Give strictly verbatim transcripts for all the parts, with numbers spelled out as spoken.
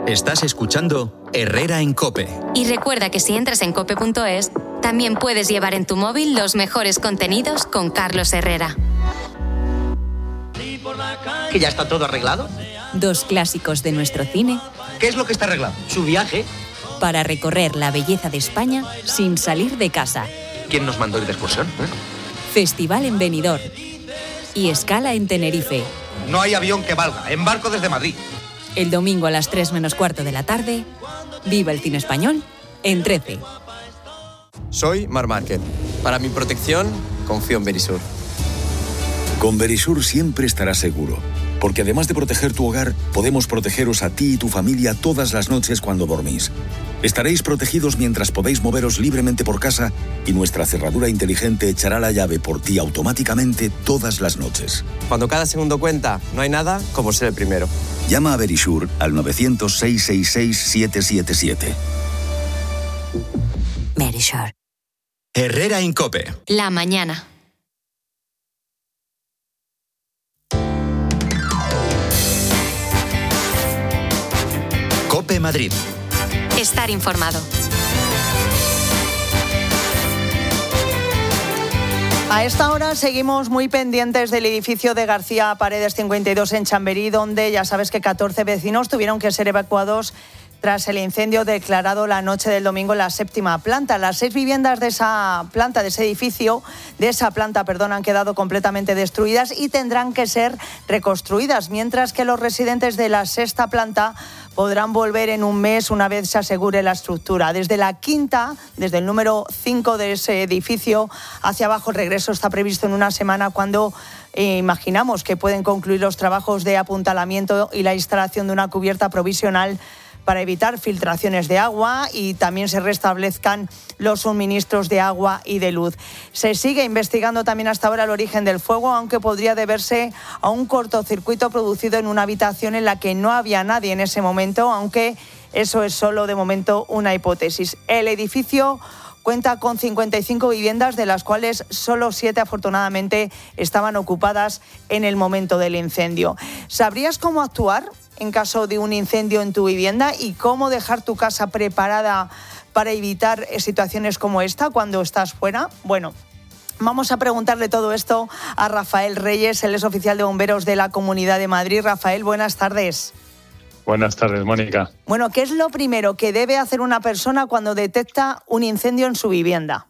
Estás escuchando Herrera en COPE. Y recuerda que si entras en cope punto es, también puedes llevar en tu móvil los mejores contenidos con Carlos Herrera. ¿Que ya está todo arreglado? Dos clásicos de nuestro cine. ¿Qué es lo que está arreglado? ¿Su viaje? Para recorrer la belleza de España sin salir de casa. ¿Quién nos mandó ir de excursión? ¿Eh? Festival en Benidorm. Y escala en Tenerife. No hay avión que valga. Embarco desde Madrid. El domingo a las tres menos cuarto de la tarde, viva el cine español en trece. Soy Marc Márquez. Para mi protección, confío en Verisur. Con Verisur siempre estarás seguro, porque además de proteger tu hogar, podemos protegeros a ti y tu familia todas las noches cuando dormís. Estaréis protegidos mientras podéis moveros libremente por casa y nuestra cerradura inteligente echará la llave por ti automáticamente todas las noches. Cuando cada segundo cuenta, no hay nada como ser el primero. Llama a Verisur al novecientos, seiscientos sesenta y seis, setecientos setenta y siete. Verisur. Herrera en COPE. La mañana. COPE Madrid. Estar informado. A esta hora seguimos muy pendientes del edificio de García Paredes cincuenta y dos en Chamberí, donde ya sabes que catorce vecinos tuvieron que ser evacuados tras el incendio declarado la noche del domingo en la séptima planta. Las seis viviendas de esa planta, de ese edificio, de esa planta, perdón, han quedado completamente destruidas y tendrán que ser reconstruidas, mientras que los residentes de la sexta planta podrán volver en un mes una vez se asegure la estructura. Desde la quinta, desde el número cinco de ese edificio hacia abajo, el regreso está previsto en una semana, cuando eh, imaginamos que pueden concluir los trabajos de apuntalamiento y la instalación de una cubierta provisional para evitar filtraciones de agua y también se restablezcan los suministros de agua y de luz. Se sigue investigando también hasta ahora el origen del fuego, aunque podría deberse a un cortocircuito producido en una habitación en la que no había nadie en ese momento, aunque eso es solo de momento una hipótesis. El edificio cuenta con cincuenta y cinco viviendas, de las cuales solo siete afortunadamente estaban ocupadas en el momento del incendio. ¿Sabrías cómo actuar en caso de un incendio en tu vivienda y cómo dejar tu casa preparada para evitar situaciones como esta cuando estás fuera? Bueno, vamos a preguntarle todo esto a Rafael Reyes, él es oficial de bomberos de la Comunidad de Madrid. Rafael, buenas tardes. Buenas tardes, Mónica. Bueno, ¿qué es lo primero que debe hacer una persona cuando detecta un incendio en su vivienda?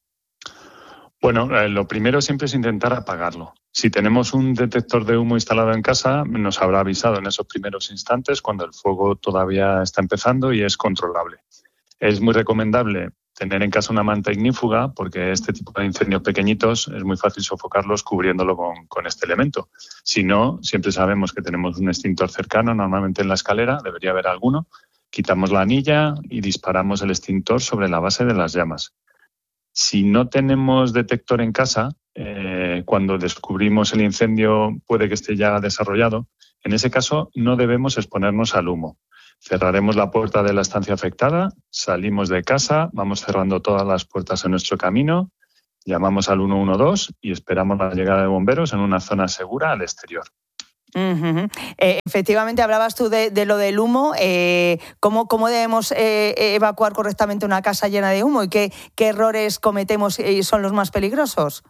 Bueno, eh, lo primero siempre es intentar apagarlo. Si tenemos un detector de humo instalado en casa, nos habrá avisado en esos primeros instantes cuando el fuego todavía está empezando y es controlable. Es muy recomendable tener en casa una manta ignífuga, porque este tipo de incendios pequeñitos es muy fácil sofocarlos cubriéndolo con, con este elemento. Si no, siempre sabemos que tenemos un extintor cercano, normalmente en la escalera, debería haber alguno. Quitamos la anilla y disparamos el extintor sobre la base de las llamas. Si no tenemos detector en casa, eh, cuando descubrimos el incendio puede que esté ya desarrollado. En ese caso, no debemos exponernos al humo. Cerraremos la puerta de la estancia afectada, salimos de casa, vamos cerrando todas las puertas en nuestro camino, llamamos al uno uno dos y esperamos la llegada de bomberos en una zona segura al exterior. Uh-huh. Eh, efectivamente, hablabas tú de, de lo del humo. Eh, ¿cómo, ¿Cómo debemos eh, evacuar correctamente una casa llena de humo y qué, qué errores cometemos y son los más peligrosos?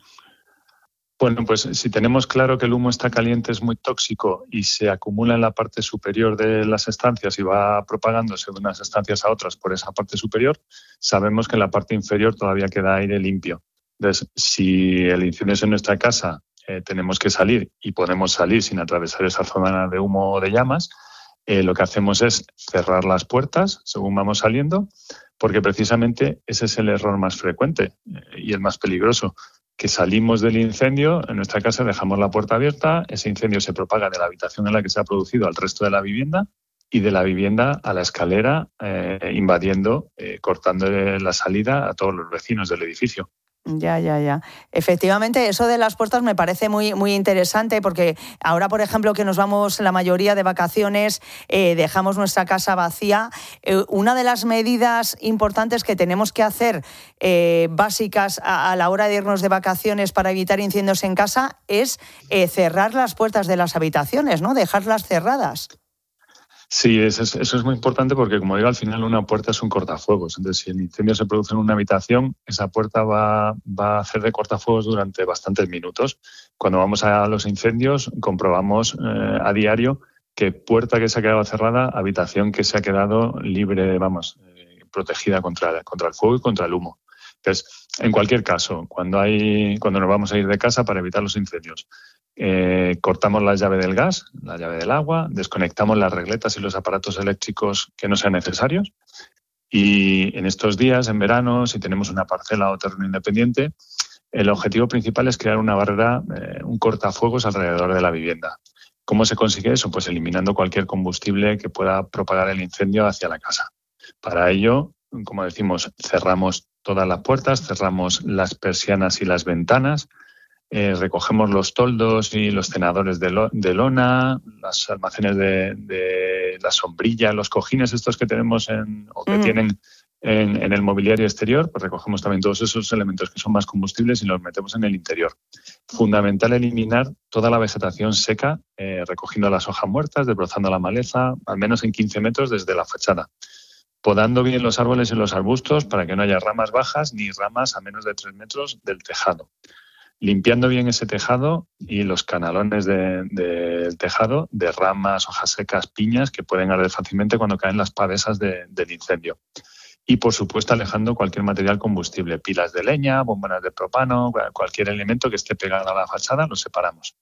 Bueno, pues si tenemos claro que el humo está caliente, es muy tóxico y se acumula en la parte superior de las estancias y va propagándose de unas estancias a otras por esa parte superior, sabemos que en la parte inferior todavía queda aire limpio. Entonces, si el incendio es en nuestra casa, Eh, tenemos que salir y podemos salir sin atravesar esa zona de humo o de llamas, eh, lo que hacemos es cerrar las puertas según vamos saliendo, porque precisamente ese es el error más frecuente eh, y el más peligroso, que salimos del incendio en nuestra casa, dejamos la puerta abierta, ese incendio se propaga de la habitación en la que se ha producido al resto de la vivienda y de la vivienda a la escalera, eh, invadiendo, eh, cortando la salida a todos los vecinos del edificio. Ya, ya, ya. Efectivamente, eso de las puertas me parece muy, muy interesante, porque ahora, por ejemplo, que nos vamos la mayoría de vacaciones, eh, dejamos nuestra casa vacía. Eh, una de las medidas importantes que tenemos que hacer, eh, básicas a, a la hora de irnos de vacaciones para evitar incendios en casa, es eh, cerrar las puertas de las habitaciones, ¿no? Dejarlas cerradas. Sí, eso es, eso es muy importante porque, como digo, al final una puerta es un cortafuegos. Entonces, si el incendio se produce en una habitación, esa puerta va, va a hacer de cortafuegos durante bastantes minutos. Cuando vamos a los incendios, comprobamos eh, a diario que puerta que se ha quedado cerrada, habitación que se ha quedado libre, vamos, eh, protegida contra, contra el fuego y contra el humo. Entonces, en cualquier caso, cuando, hay, cuando nos vamos a ir de casa para evitar los incendios, Eh, cortamos la llave del gas, la llave del agua, desconectamos las regletas y los aparatos eléctricos que no sean necesarios y en estos días, en verano, si tenemos una parcela o terreno independiente, el objetivo principal es crear una barrera, eh, un cortafuegos alrededor de la vivienda. ¿Cómo se consigue eso? Pues eliminando cualquier combustible que pueda propagar el incendio hacia la casa. Para ello, como decimos, cerramos todas las puertas, cerramos las persianas y las ventanas, Eh, recogemos los toldos y los cenadores de, lo, de lona, los almacenes de, de la sombrilla, los cojines estos que tenemos en, o que mm. tienen en, en el mobiliario exterior, pues recogemos también todos esos elementos que son más combustibles y los metemos en el interior. Fundamental eliminar toda la vegetación seca, eh, recogiendo las hojas muertas, desbrozando la maleza, al menos en quince metros desde la fachada. Podando bien los árboles y los arbustos para que no haya ramas bajas ni ramas a menos de tres metros del tejado. Limpiando bien ese tejado y los canalones de, de, del tejado de ramas, hojas secas, piñas que pueden arder fácilmente cuando caen las pavesas de, del incendio. Y, por supuesto, alejando cualquier material combustible, pilas de leña, bombonas de propano, cualquier elemento que esté pegado a la fachada, lo separamos.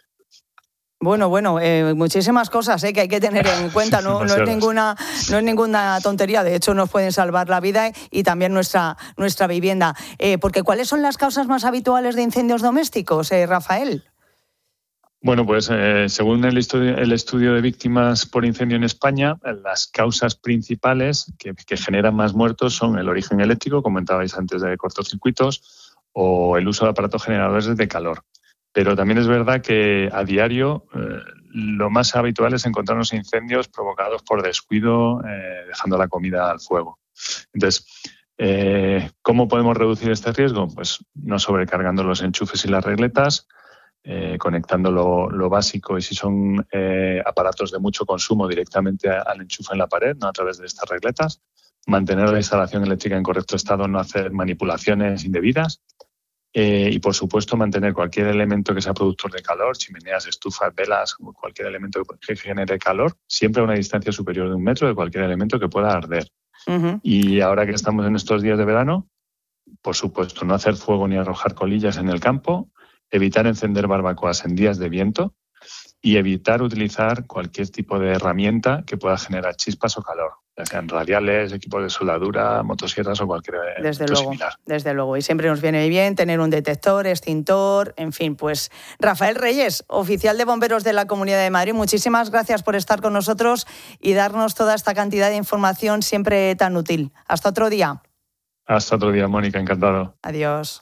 Bueno, bueno, eh, muchísimas cosas eh, que hay que tener en cuenta. No, no, es ninguna, no es ninguna tontería. De hecho, nos pueden salvar la vida y también nuestra, nuestra vivienda. Eh, porque ¿cuáles son las causas más habituales de incendios domésticos, eh, Rafael? Bueno, pues eh, según el estudio, el estudio de víctimas por incendio en España, las causas principales que, que generan más muertos son el origen eléctrico, comentabais antes, de cortocircuitos, o el uso de aparatos generadores de calor. Pero también es verdad que a diario eh, lo más habitual es encontrarnos incendios provocados por descuido, eh, dejando la comida al fuego. Entonces, eh, ¿cómo podemos reducir este riesgo? Pues no sobrecargando los enchufes y las regletas, eh, conectando lo, lo básico y si son eh, aparatos de mucho consumo directamente al enchufe en la pared, no a través de estas regletas, mantener la instalación eléctrica en correcto estado, no hacer manipulaciones indebidas. Eh, y, por supuesto, mantener cualquier elemento que sea productor de calor, chimeneas, estufas, velas, cualquier elemento que genere calor, siempre a una distancia superior de un metro de cualquier elemento que pueda arder. Uh-huh. Y ahora que estamos en estos días de verano, por supuesto, no hacer fuego ni arrojar colillas en el campo, evitar encender barbacoas en días de viento y evitar utilizar cualquier tipo de herramienta que pueda generar chispas o calor, ya sean radiales, equipos de soldadura, motosierras o cualquier desde luego, similar. Desde luego, y siempre nos viene bien tener un detector, extintor, en fin, pues Rafael Reyes, oficial de bomberos de la Comunidad de Madrid, muchísimas gracias por estar con nosotros y darnos toda esta cantidad de información siempre tan útil. Hasta otro día. Hasta otro día, Mónica, encantado. Adiós.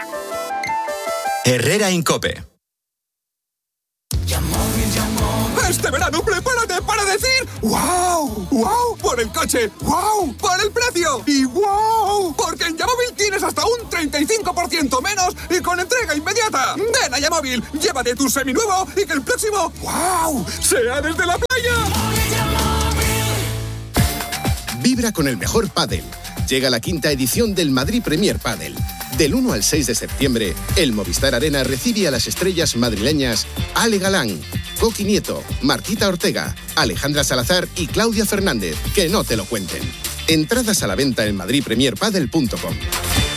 Herrera Incope. Este verano prepárate para decir ¡wow! ¡Wow! Por el coche, ¡wow! Por el precio y ¡wow! Porque en Yamóvil tienes hasta un treinta y cinco por ciento menos y con entrega inmediata. Ven a Yamóvil, llévate tu seminuevo y que el próximo ¡wow! sea desde la playa. Vibra con el mejor pádel. Llega la quinta edición del Madrid Premier Padel. Del uno al seis de septiembre, el Movistar Arena recibe a las estrellas madrileñas Ale Galán, Coqui Nieto, Martita Ortega, Alejandra Salazar y Claudia Fernández. Que no te lo cuenten. Entradas a la venta en madrid premier padel punto com.